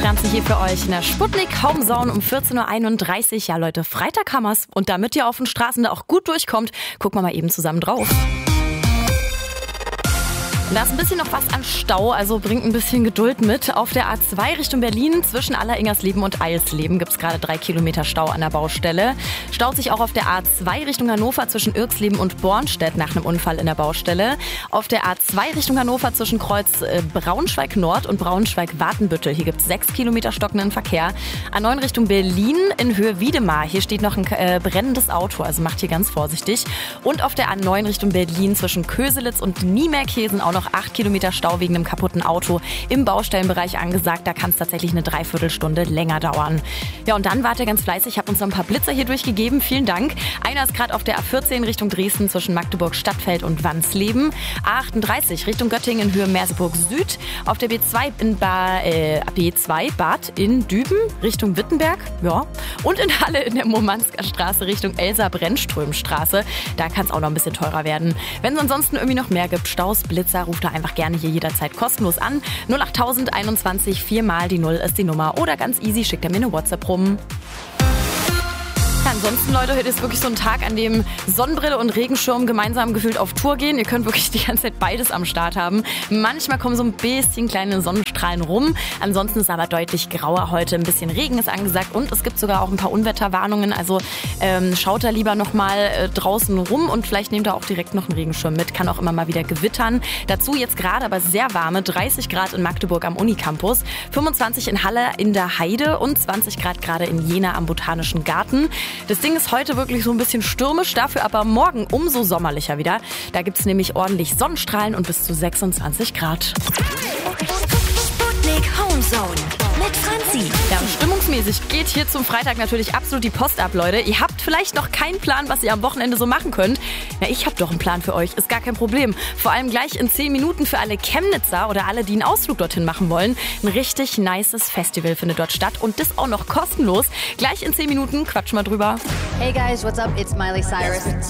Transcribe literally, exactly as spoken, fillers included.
Franzi hier für euch in der Sputnik Homezone um vierzehn Uhr einunddreißig. Ja Leute, Freitag haben wir's. Und damit ihr auf den Straßen da auch gut durchkommt, gucken wir mal eben zusammen drauf. Da ist ein bisschen noch was an Stau, also bringt ein bisschen Geduld mit. Auf der A zwei Richtung Berlin zwischen Aller-Ingersleben und Eilsleben gibt es gerade drei Kilometer Stau an der Baustelle. Staut sich auch auf der A zwei Richtung Hannover zwischen Irksleben und Bornstedt nach einem Unfall in der Baustelle. Auf der A zwei Richtung Hannover zwischen Kreuz äh, Braunschweig Nord und Braunschweig-Wartenbüttel. Hier gibt es sechs Kilometer stockenden Verkehr. A neun Richtung Berlin in Höhe Wiedemar. Hier steht noch ein äh, brennendes Auto, also macht hier ganz vorsichtig. Und auf der A neun Richtung Berlin zwischen Köselitz und Niemerkhesen auch noch acht Kilometer Stau wegen einem kaputten Auto im Baustellenbereich angesagt. Da kann es tatsächlich eine Dreiviertelstunde länger dauern. Ja, und dann wart ihr ganz fleißig. Ich habe uns noch ein paar Blitzer hier durchgegeben. Vielen Dank. Einer ist gerade auf der A vierzehn Richtung Dresden zwischen Magdeburg Stadtfeld und Wansleben. A achtunddreißig Richtung Göttingen in Höhe Merseburg Süd. Auf der B zwei in ba- äh, B zwei Bad in Düben Richtung Wittenberg. Ja. Und in Halle in der Murmansker Straße Richtung Elsa-Brennström-Straße. Da kann es auch noch ein bisschen teurer werden. Wenn es ansonsten irgendwie noch mehr gibt, Staus, Blitzer, ruft da einfach gerne hier jederzeit kostenlos an. null acht einundzwanzig, viermal die Null ist die Nummer. Oder ganz easy, schickt er mir eine WhatsApp rum. Ansonsten, Leute, heute ist wirklich so ein Tag, an dem Sonnenbrille und Regenschirm gemeinsam gefühlt auf Tour gehen. Ihr könnt wirklich die ganze Zeit beides am Start haben. Manchmal kommen so ein bisschen kleine Sonnenstrahlen rum. Ansonsten ist es aber deutlich grauer heute. Ein bisschen Regen ist angesagt und es gibt sogar auch ein paar Unwetterwarnungen. Also ähm, schaut da lieber nochmal äh, draußen rum und vielleicht nehmt ihr auch direkt noch einen Regenschirm mit. Kann auch immer mal wieder gewittern. Dazu jetzt gerade aber sehr warme dreißig Grad in Magdeburg am Unicampus, fünfundzwanzig in Halle in der Heide und zwanzig Grad gerade in Jena am Botanischen Garten. Das Ding ist heute wirklich so ein bisschen stürmisch, dafür aber morgen umso sommerlicher wieder. Da gibt es nämlich ordentlich Sonnenstrahlen und bis zu sechsundzwanzig Grad. Sputnik Homezone mit Franzi. Ja, stimmungsmäßig geht hier zum Freitag natürlich absolut die Post ab, Leute. Ihr habt vielleicht noch keinen Plan, was ihr am Wochenende so machen könnt. Na, ich habe doch einen Plan für euch, ist gar kein Problem. Vor allem gleich in zehn Minuten für alle Chemnitzer oder alle, die einen Ausflug dorthin machen wollen. Ein richtig nices Festival findet dort statt und das auch noch kostenlos. Gleich in zehn Minuten quatschen wir drüber. Hey guys, what's up? It's Miley Cyrus.